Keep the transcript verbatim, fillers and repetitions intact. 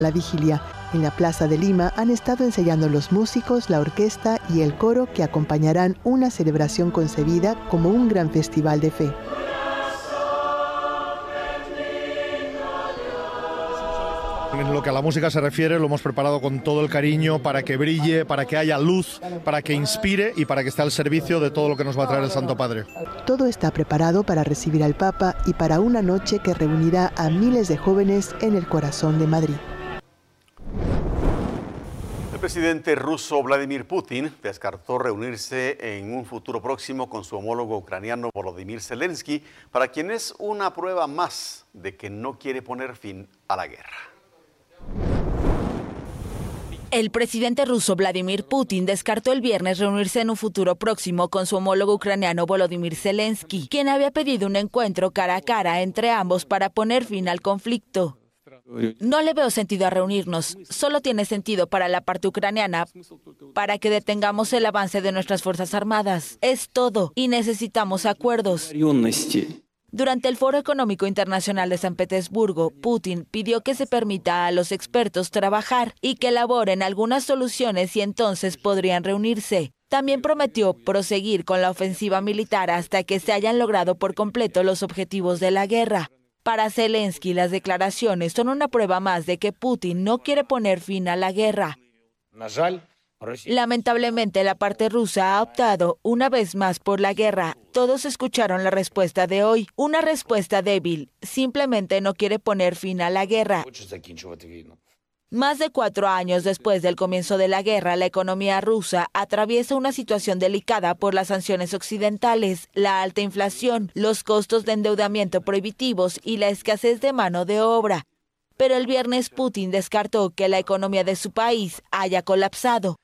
La vigilia en la Plaza de Lima han estado ensayando los músicos, la orquesta y el coro que acompañarán una celebración concebida como un gran festival de fe. En lo que a la música se refiere, lo hemos preparado con todo el cariño para que brille, para que haya luz, para que inspire y para que esté al servicio de todo lo que nos va a traer el Santo Padre. Todo está preparado para recibir al Papa y para una noche que reunirá a miles de jóvenes en el corazón de Madrid. El presidente ruso Vladimir Putin descartó reunirse en un futuro próximo con su homólogo ucraniano Volodymyr Zelensky, para quien es una prueba más de que no quiere poner fin a la guerra. El presidente ruso Vladimir Putin descartó el viernes reunirse en un futuro próximo con su homólogo ucraniano Volodymyr Zelensky, quien había pedido un encuentro cara a cara entre ambos para poner fin al conflicto. No le veo sentido a reunirnos, solo tiene sentido para la parte ucraniana, para que detengamos el avance de nuestras fuerzas armadas. Es todo, y necesitamos acuerdos. Durante el Foro Económico Internacional de San Petersburgo, Putin pidió que se permita a los expertos trabajar y que elaboren algunas soluciones y entonces podrían reunirse. También prometió proseguir con la ofensiva militar hasta que se hayan logrado por completo los objetivos de la guerra. Para Zelensky, las declaraciones son una prueba más de que Putin no quiere poner fin a la guerra. Lamentablemente, la parte rusa ha optado una vez más por la guerra. Todos escucharon la respuesta de hoy, una respuesta débil. Simplemente no quiere poner fin a la guerra. Más de cuatro años después del comienzo de la guerra, la economía rusa atraviesa una situación delicada por las sanciones occidentales, la alta inflación, los costos de endeudamiento prohibitivos y la escasez de mano de obra. Pero el viernes Putin descartó que la economía de su país haya colapsado.